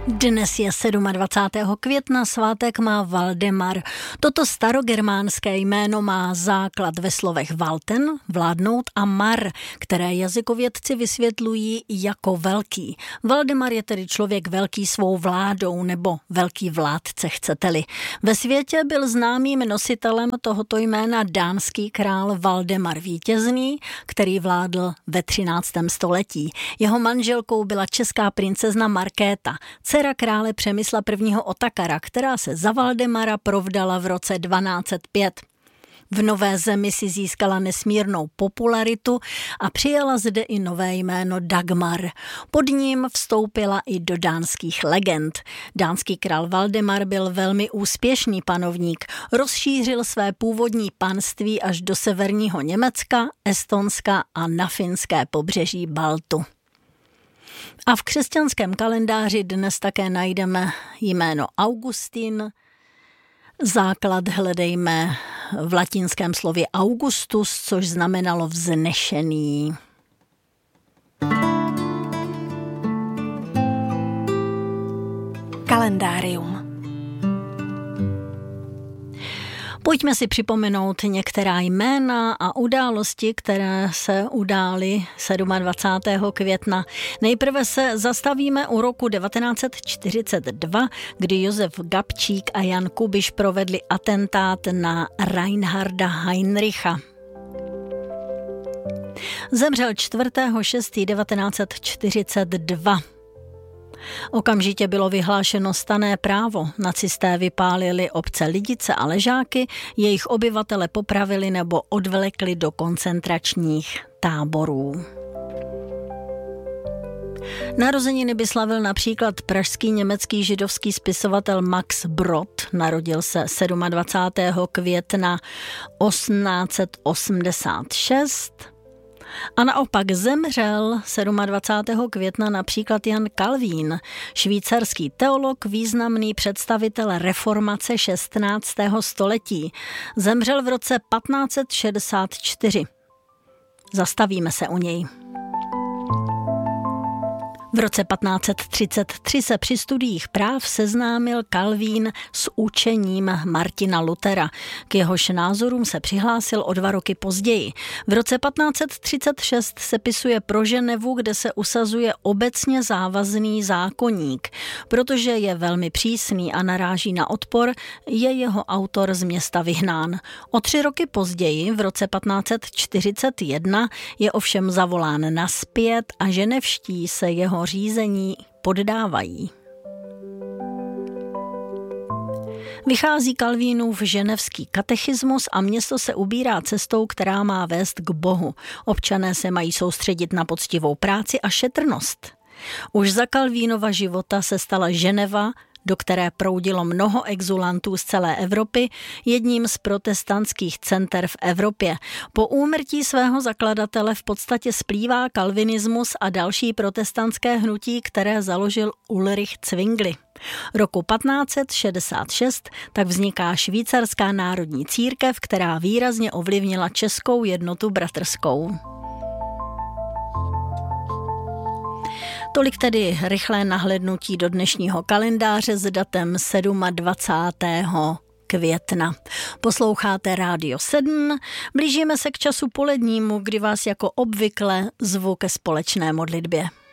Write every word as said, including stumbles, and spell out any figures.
Dnes je dvacátého sedmého května, svátek má Valdemar. Toto starogermánské jméno má základ ve slovech Walten, vládnout, a mar, které jazykovědci vysvětlují jako velký. Valdemar je tedy člověk velký svou vládou, nebo velký vládce, chcete-li. Ve světě byl známým nositelem tohoto jména dánský král Valdemar Vítězný, který vládl ve třináctém století. Jeho manželkou byla česká princezna Markéta, dcera krále Přemysla prvního Otakara, která se za Valdemara provdala v roce dvanáct set pět. V Nové zemi si získala nesmírnou popularitu a přijala zde i nové jméno Dagmar. Pod ním vstoupila i do dánských legend. Dánský král Valdemar byl velmi úspěšný panovník. Rozšířil své původní panství až do severního Německa, Estonska a na finské pobřeží Baltu. A v křesťanském kalendáři dnes také najdeme jméno Augustin. Základ hledejme v latinském slově Augustus, což znamenalo vznešený. Kalendárium. Pojďme si připomenout některá jména a události, které se udály dvacátého sedmého května. Nejprve se zastavíme u roku devatenáct set čtyřicet dva, kdy Josef Gabčík a Jan Kubiš provedli atentát na Reinharda Heinricha. Zemřel čtvrtého šestého devatenáct set čtyřicet dva. Okamžitě bylo vyhlášeno stanné právo. Nacisté vypálili obce Lidice a Ležáky, jejich obyvatele popravili nebo odvlekli do koncentračních táborů. Narozeniny by slavil například pražský německý židovský spisovatel Max Brod. Narodil se dvacátého sedmého května osmnáct set osmdesát šest. A naopak zemřel dvacátého sedmého května například Jan Kalvín, švýcarský teolog, významný představitel reformace šestnáctého století. Zemřel v roce patnáct set šedesát čtyři. Zastavíme se u něj. V roce patnáct set třicet tři se při studiích práv seznámil Kalvín s učením Martina Luthera. K jehož názorům se přihlásil o dva roky později. V roce patnáct set třicet šest sepisuje pro Ženevu, kde se usazuje obecně závazný zákoník. Protože je velmi přísný a naráží na odpor, je jeho autor z města vyhnán. O tři roky později, v roce patnáct set čtyřicet jedna, je ovšem zavolán nazpět a ženevští se jeho řízení poddávají. Vychází Kalvínův ženevský katechismus a město se ubírá cestou, která má vést k Bohu. Občané se mají soustředit na poctivou práci a šetrnost. Už za Kalvínova života se stala Ženeva, do které proudilo mnoho exulantů z celé Evropy, jedním z protestantských center v Evropě. Po úmrtí svého zakladatele v podstatě splývá kalvinismus a další protestantské hnutí, které založil Ulrich Zwingli. Roku patnáct set šedesát šest tak vzniká švýcarská národní církev, která výrazně ovlivnila českou jednotu bratrskou. Tolik tedy rychlé nahlédnutí do dnešního kalendáře s datem dvacátého sedmého května. Posloucháte Rádio sedm, blížíme se k času polednímu, kdy vás jako obvykle zvu ke společné modlitbě.